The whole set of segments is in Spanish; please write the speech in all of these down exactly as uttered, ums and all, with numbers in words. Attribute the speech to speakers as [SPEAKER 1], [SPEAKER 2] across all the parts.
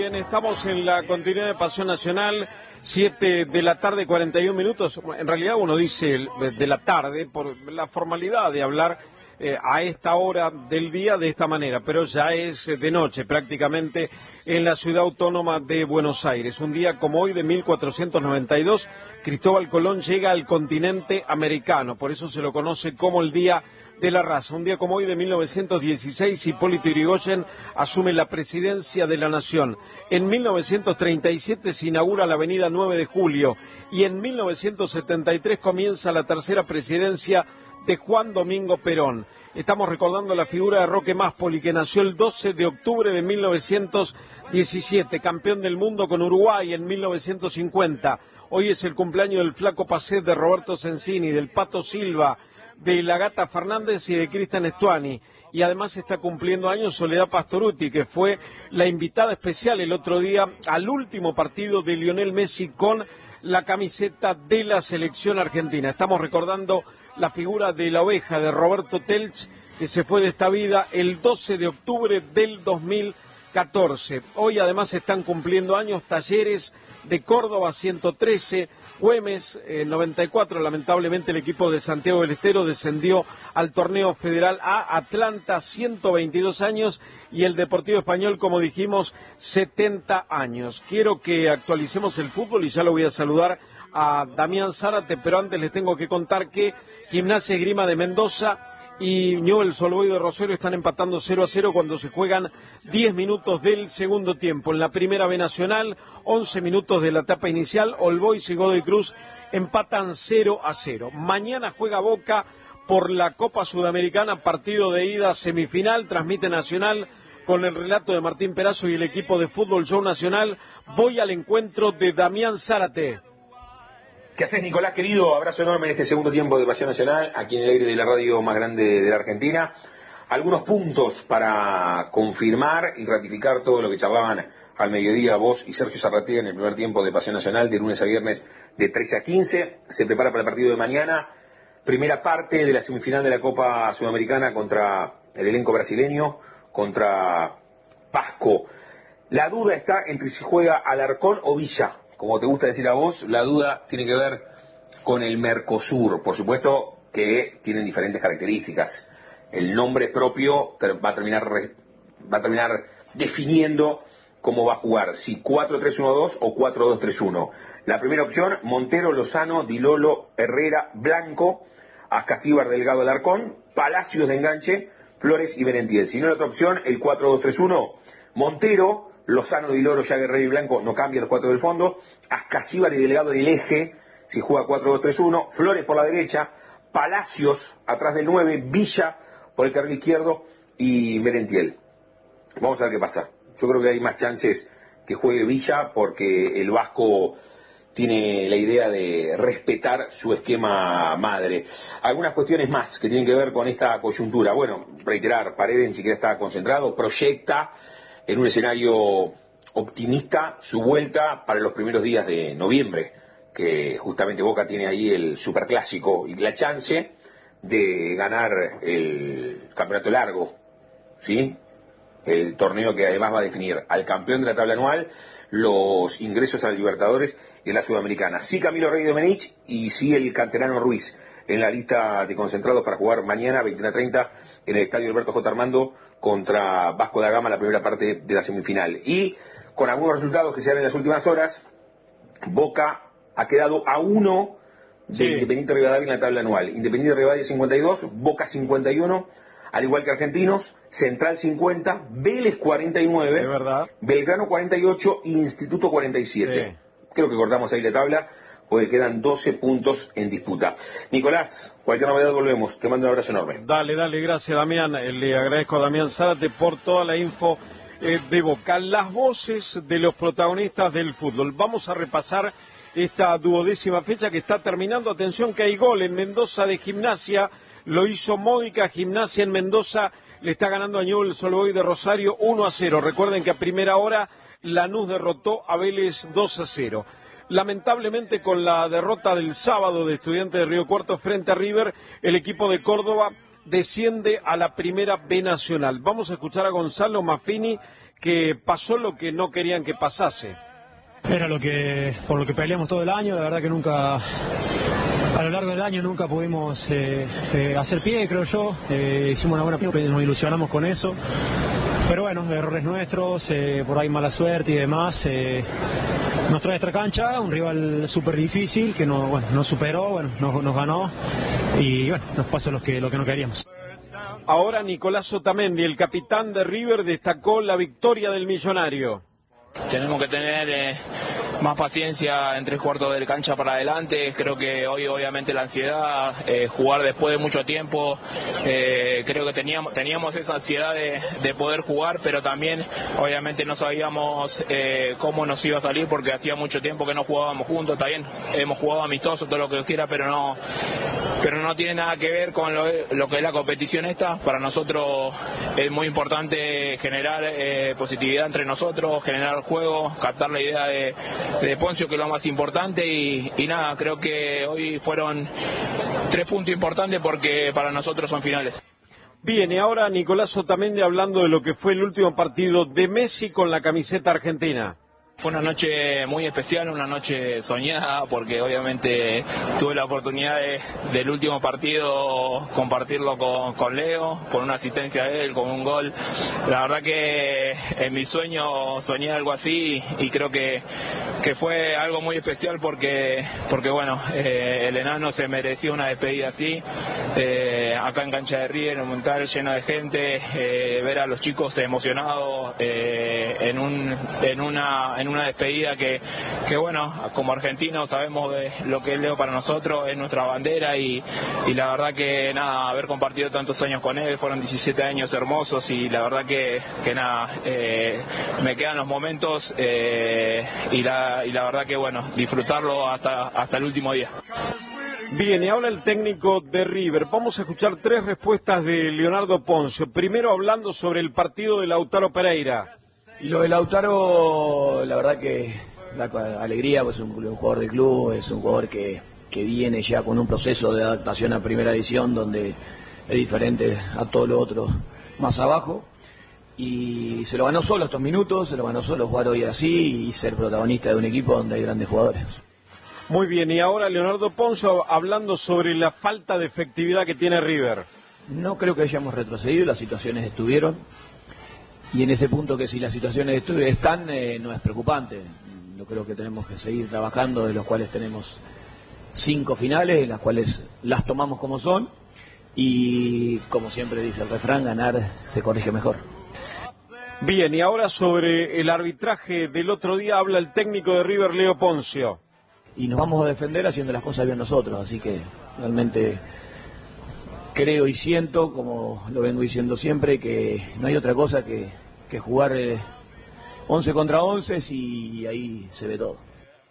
[SPEAKER 1] bien, estamos en la continuidad de Pasión Nacional, siete de la tarde, cuarenta y un minutos. En realidad uno dice de la tarde por la formalidad de hablar eh, a esta hora del día de esta manera, pero ya es de noche prácticamente en la ciudad autónoma de Buenos Aires. Un día como hoy de mil cuatrocientos noventa y dos, Cristóbal Colón llega al continente americano, por eso se lo conoce como el Día de la Raza. Un día como hoy de mil novecientos dieciséis, Hipólito Yrigoyen asume la presidencia de la Nación. En mil novecientos treinta y siete se inaugura la avenida nueve de julio y en mil novecientos setenta y tres comienza la tercera presidencia de Juan Domingo Perón. Estamos recordando la figura de Roque Máspoli, que nació el doce de octubre de mil novecientos diecisiete, campeón del mundo con Uruguay en mil novecientos cincuenta. Hoy es el cumpleaños del Flaco Pacet, de Roberto Sensini, del Pato Silva, de la Gata Fernández y de Cristian Estuani. Y además está cumpliendo años Soledad Pastorutti, que fue la invitada especial el otro día al último partido de Lionel Messi con la camiseta de la selección argentina. Estamos recordando la figura de la oveja de Roberto Telch, que se fue de esta vida el doce de octubre del dos mil catorce. Hoy además están cumpliendo años Talleres de Córdoba, ciento trece, Güemes, eh, noventa y cuatro, lamentablemente el equipo de Santiago del Estero descendió al torneo federal A, Atlanta, ciento veintidós años, y el Deportivo Español, como dijimos, setenta años. Quiero que actualicemos el fútbol y ya lo voy a saludar a Damián Zárate, pero antes les tengo que contar que Gimnasia y Esgrima de Mendoza y Newell's Old Boys de Rosario están empatando cero a cero cuando se juegan diez minutos del segundo tiempo. En la primera B Nacional, once minutos de la etapa inicial, Old Boys y Godoy Cruz empatan cero a cero. Mañana juega Boca por la Copa Sudamericana, partido de ida semifinal, transmite Nacional con el relato de Martín Perazo y el equipo de Fútbol Show Nacional. Voy al encuentro de Damián Zárate.
[SPEAKER 2] ¿Qué haces, Nicolás, querido? Abrazo enorme en este segundo tiempo de Pasión Nacional, aquí en el aire de la radio más grande de la Argentina. Algunos puntos para confirmar y ratificar todo lo que charlaban al mediodía vos y Sergio Zarratea en el primer tiempo de Pasión Nacional, de lunes a viernes de trece a quince. Se prepara para el partido de mañana, primera parte de la semifinal de la Copa Sudamericana contra el elenco brasileño, contra Pasco. La duda está entre si juega Alarcón o Villa. Como te gusta decir a vos, la duda tiene que ver con el Mercosur. Por supuesto que tienen diferentes características. El nombre propio va a terminar, va a terminar definiendo cómo va a jugar, si cuatro tres uno dos o cuatro dos tres uno. La primera opción, Montero, Lozano, Di Lolo, Herrera, Blanco, Ascasíbar, Delgado, Alarcón, Palacios de enganche, Flores y Merentiel. Si no, la otra opción, el cuatro dos tres uno, Montero, Lozano, Di Loro, ya Guerrero y Blanco, no cambia los cuatro del fondo. Ascasíbar y Delgado en el eje, si juega cuatro dos tres uno. Flores por la derecha, Palacios atrás del nueve, Villa por el carril izquierdo y Merentiel. Vamos a ver qué pasa. Yo creo que hay más chances que juegue Villa porque el vasco tiene la idea de respetar su esquema madre. Algunas cuestiones más que tienen que ver con esta coyuntura. Bueno, reiterar, Paredes ni siquiera está concentrado, proyecta en un escenario optimista su vuelta para los primeros días de noviembre, que justamente Boca tiene ahí el superclásico y la chance de ganar el campeonato largo, ¿sí? El torneo que además va a definir al campeón de la tabla anual, los ingresos a la Libertadores y a la Sudamericana. Sí Camilo Rey Domenech y sí el canterano Ruiz en la lista de concentrados para jugar mañana veintiuno a treinta en el estadio Alberto J. Armando contra Vasco da Gama, la primera parte de la semifinal. Y con algunos resultados que se dan en las últimas horas, Boca ha quedado a uno de sí. Independiente Rivadavia en la tabla anual. Independiente Rivadavia cincuenta y dos, Boca cincuenta y uno, al igual que Argentinos, Central cincuenta, Vélez cuarenta y nueve,
[SPEAKER 1] ¿es verdad?
[SPEAKER 2] Belgrano cuarenta y ocho, Instituto cuarenta y siete. Sí. Creo que cortamos ahí la tabla, porque quedan doce puntos en disputa. Nicolás, cualquier novedad volvemos. Te mando un abrazo enorme.
[SPEAKER 1] Dale, dale, gracias Damián. Le agradezco a Damián Zárate por toda la info eh, de Boca. Las voces de los protagonistas del fútbol. Vamos a repasar esta duodécima fecha que está terminando. Atención que hay gol en Mendoza de Gimnasia. Lo hizo Módica. Gimnasia en Mendoza le está ganando a Newell's Old Boys de Rosario uno a cero. Recuerden que a primera hora Lanús derrotó a Vélez dos a cero. Lamentablemente, con la derrota del sábado de Estudiantes de Río Cuarto frente a River, el equipo de Córdoba desciende a la primera B Nacional. Vamos a escuchar a Gonzalo Maffini, que pasó lo que no querían que pasase.
[SPEAKER 3] Era lo que por lo que peleamos todo el año, la verdad que nunca, a lo largo del año nunca pudimos eh, eh, hacer pie, creo yo, eh, hicimos una buena pie, nos ilusionamos con eso, pero bueno, errores nuestros, eh, por ahí mala suerte y demás, eh, nos trae esta cancha, un rival súper difícil que no, bueno, nos superó, bueno, nos, nos ganó y bueno, nos pasa lo que, lo que no queríamos.
[SPEAKER 1] Ahora Nicolás Otamendi, el capitán de River, destacó la victoria del Millonario.
[SPEAKER 4] Tenemos que tener eh, más paciencia en tres cuartos de cancha para adelante. Creo que hoy obviamente la ansiedad, eh, jugar después de mucho tiempo, eh, creo que teníamos, teníamos esa ansiedad de, de poder jugar, pero también obviamente no sabíamos eh, cómo nos iba a salir porque hacía mucho tiempo que no jugábamos juntos. También hemos jugado amistoso, todo lo que quiera, pero no, pero no tiene nada que ver con lo, lo que es la competición esta. Para nosotros es muy importante generar eh, positividad entre nosotros, generar juego, captar la idea de, de Poncio, que es lo más importante, y, y nada, creo que hoy fueron tres puntos importantes porque para nosotros son finales.
[SPEAKER 1] Bien, y ahora Nicolás Otamendi hablando de lo que fue el último partido de Messi con la camiseta argentina.
[SPEAKER 4] Fue una noche muy especial, una noche soñada, porque obviamente tuve la oportunidad de, del último partido compartirlo con, con Leo, con una asistencia de él, con un gol. La verdad que en mi sueño soñé algo así y creo que, que fue algo muy especial porque, porque bueno, eh, el enano se merecía una despedida así. Eh, acá en cancha de River, en un Monumental lleno de gente, eh, ver a los chicos emocionados eh, en, un, en una... En una despedida que, que bueno, como argentinos sabemos de lo que es Leo para nosotros, es nuestra bandera y, y la verdad que nada, haber compartido tantos años con él, fueron diecisiete años hermosos y la verdad que, que nada, eh, me quedan los momentos eh, y, la, y la verdad que bueno, disfrutarlo hasta, hasta el último día.
[SPEAKER 1] Bien, y ahora el técnico de River. Vamos a escuchar tres respuestas de Leonardo Poncio. Primero hablando sobre el partido de Lautaro Pereira.
[SPEAKER 5] Y lo de Lautaro, la verdad que da alegría, pues es un, un jugador de club, es un jugador que, que viene ya con un proceso de adaptación a primera división donde es diferente a todo lo otro más abajo. Y se lo ganó solo estos minutos, se lo ganó solo jugar hoy así y ser protagonista de un equipo donde hay grandes jugadores.
[SPEAKER 1] Muy bien, y ahora Leonardo Poncio hablando sobre la falta de efectividad que tiene River.
[SPEAKER 5] No creo que hayamos retrocedido, las situaciones estuvieron. Y en ese punto que si las situaciones están, eh, no es preocupante. Yo creo que tenemos que seguir trabajando, de los cuales tenemos cinco finales, en las cuales las tomamos como son. Y como siempre dice el refrán, ganar se corrige mejor.
[SPEAKER 1] Bien, y ahora sobre el arbitraje del otro día habla el técnico de River, Leo Poncio.
[SPEAKER 5] Y nos vamos a defender haciendo las cosas bien nosotros, así que realmente... Creo y siento, como lo vengo diciendo siempre, que no hay otra cosa que, que jugar eh, once contra once y ahí se ve todo.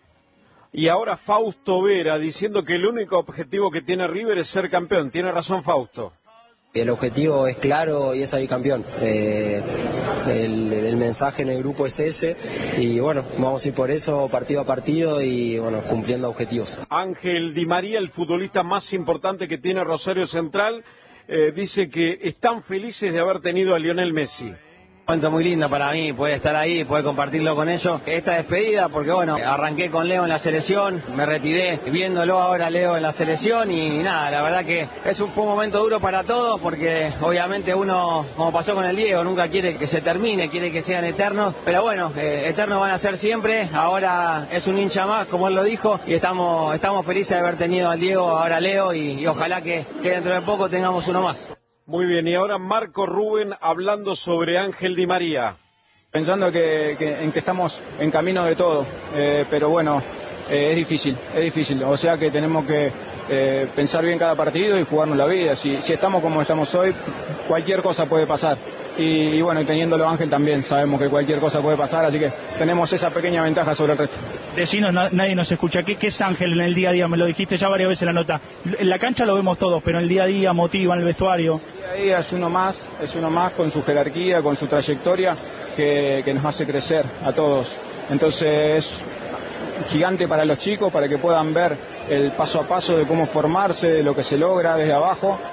[SPEAKER 1] Y ahora Fausto Vera diciendo que el único objetivo que tiene River es ser campeón. Tiene razón Fausto.
[SPEAKER 6] El objetivo es claro y es salir campeón. Eh, el, el mensaje en el grupo es ese y bueno, vamos a ir por eso partido a partido y bueno, cumpliendo objetivos.
[SPEAKER 1] Ángel Di María, el futbolista más importante que tiene Rosario Central, eh, dice que están felices de haber tenido a Lionel Messi.
[SPEAKER 7] Un momento muy lindo para mí, poder estar ahí, poder compartirlo con ellos. Esta despedida, porque bueno, arranqué con Leo en la selección, me retiré viéndolo ahora Leo en la selección y nada, la verdad que es un, fue un momento duro para todos porque obviamente uno, como pasó con el Diego, nunca quiere que se termine, quiere que sean eternos, pero bueno, eh, eternos van a ser siempre, ahora es un hincha más, como él lo dijo, y estamos, estamos felices de haber tenido al Diego, ahora Leo y, y ojalá que, que dentro de poco tengamos uno más.
[SPEAKER 1] Muy bien, y ahora Marco Rubén hablando sobre Ángel Di María.
[SPEAKER 8] Pensando que, que, en que estamos en camino de todo, eh, pero bueno, eh, es difícil, es difícil. O sea que tenemos que eh, pensar bien cada partido y jugarnos la vida. Si, si estamos como estamos hoy, cualquier cosa puede pasar. Y, y bueno, teniéndolo Ángel también sabemos que cualquier cosa puede pasar, así que tenemos esa pequeña ventaja sobre el resto.
[SPEAKER 9] Decinos, na, nadie nos escucha. ¿Qué, ¿Qué es Ángel en el día a día? Me lo dijiste ya varias veces en la nota. En la cancha lo vemos todos, pero en el día a día motiva en el vestuario.
[SPEAKER 8] El día a día es uno más, es uno más con su jerarquía, con su trayectoria, que, que nos hace crecer a todos. Entonces es gigante para los chicos, para que puedan ver el paso a paso de cómo formarse, de lo que se logra desde abajo.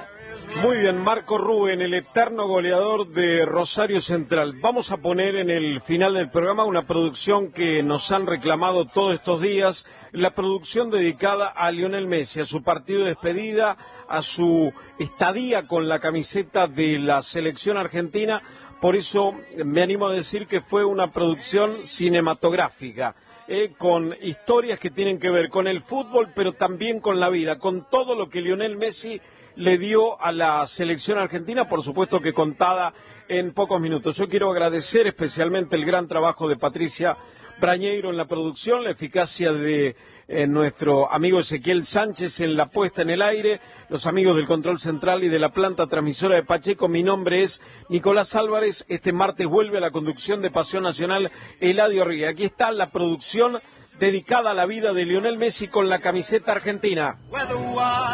[SPEAKER 1] Muy bien, Marco Rubén, el eterno goleador de Rosario Central. Vamos a poner en el final del programa una producción que nos han reclamado todos estos días, la producción dedicada a Lionel Messi, a su partido de despedida, a su estadía con la camiseta de la selección argentina. Por eso me animo a decir que fue una producción cinematográfica, eh, con historias que tienen que ver con el fútbol, pero también con la vida, con todo lo que Lionel Messi le dio a la selección argentina, por supuesto que contada en pocos minutos. Yo quiero agradecer especialmente el gran trabajo de Patricia Brañeiro en la producción, la eficacia de eh, nuestro amigo Ezequiel Sánchez en la puesta en el aire, los amigos del control central y de la planta transmisora de Pacheco. Mi nombre es Nicolás Álvarez. Este martes vuelve a la conducción de Pasión Nacional Eladio Ríos. Aquí está la producción dedicada a la vida de Lionel Messi con la camiseta argentina.